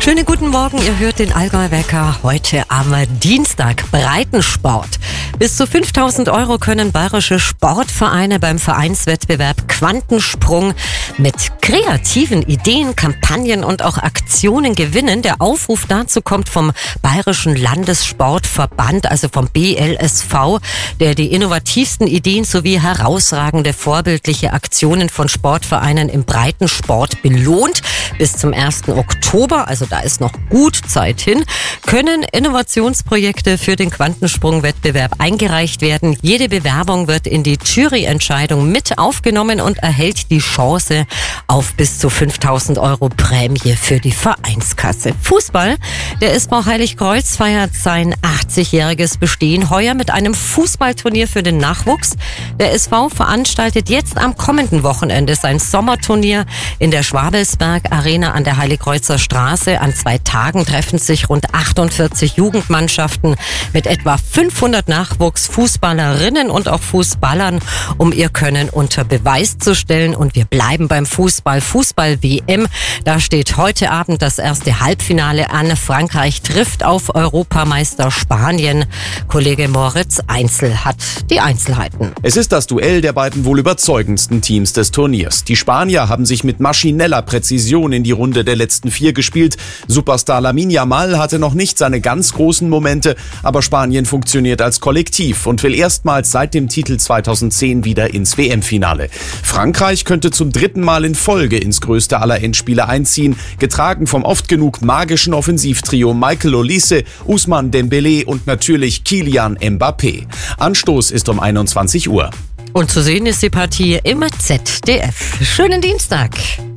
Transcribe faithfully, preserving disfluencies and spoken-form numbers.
Schönen guten Morgen, ihr hört den Allgäu-Wecker heute am Dienstag. Breitensport. Bis zu fünftausend Euro können bayerische Sportvereine beim Vereinswettbewerb Quantensprung mit kreativen Ideen, Kampagnen und auch Aktionen gewinnen. Der Aufruf dazu kommt vom Bayerischen Landessportverband, also vom B L S V, der die innovativsten Ideen sowie herausragende vorbildliche Aktionen von Sportvereinen im Breitensport belohnt. Bis zum ersten Oktober, also da ist noch gut Zeit hin, können Innovationsprojekte für den Quantensprung-Wettbewerb eingereicht werden. Jede Bewerbung wird in die Juryentscheidung mit aufgenommen und erhält die Chance auf bis zu fünftausend Euro Prämie für die Vereinskasse. Fußball. Der S V Heiligkreuz feiert sein achtzigjähriges Bestehen heuer mit einem Fußballturnier für den Nachwuchs. Der S V veranstaltet jetzt am kommenden Wochenende sein Sommerturnier in der Schwabelsberg Arena an der Heiligkreuzer Straße. An zwei Tagen treffen sich rund achtundvierzig Jugendmannschaften mit etwa fünfhundert Nachwuchsfußballerinnen und auch Fußballern, um ihr Können unter Beweis zu stellen. Und wir bleiben beim Fußball. Fußball-W M. Da steht heute Abend das erste Halbfinale an. Frankreich trifft auf Europameister Spanien. Kollege Moritz Einzel hat die Einzelheiten. Es ist das Duell der beiden wohl überzeugendsten Teams des Turniers. Die Spanier haben sich mit maschineller Präzision in die Runde der letzten vier gespielt. Superstar Lamine Yamal hatte noch nicht seine ganz großen Momente, aber Spanien funktioniert als Kollektiv und will erstmals seit dem Titel zweitausendzehn wieder ins W M-Finale. Frankreich könnte zum dritten Mal in Folge ins größte aller Endspiele einziehen, getragen vom oft genug magischen Offensivtrio Michael Olise, Ousmane Dembélé und natürlich Kylian Mbappé. Anstoß ist um einundzwanzig Uhr. Und zu sehen ist die Partie im Z D F. Schönen Dienstag.